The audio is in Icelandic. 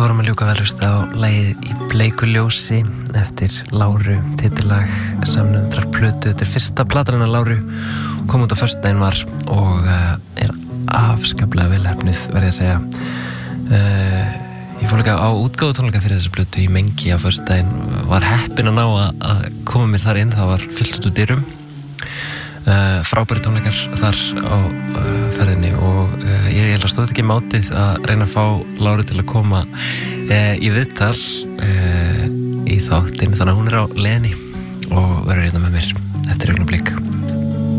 vorum að ljúka velust á lagið Í bleiku ljósi eftir Láru, titillag samnefndrar plötu. Þetta fyrsta platan hennar Láru, kom út á föstudaginn var og afskaplega vel heppnuð, verð ég að segja. Ég fór líka á útgáfutónleika fyrir þessa plötu í Mengi á föstudaginn, var heppinn að ná að koma mér þar inn, það var fyllt út úr dyrum. Frábæri tónleikar þar á ferðinni og ég held að stóð ekki mátið að reyna að fá Láru til að koma í viðtal í þáttinn, þannig að hún á leiðinni og verður hérna með mér eftir augnablik.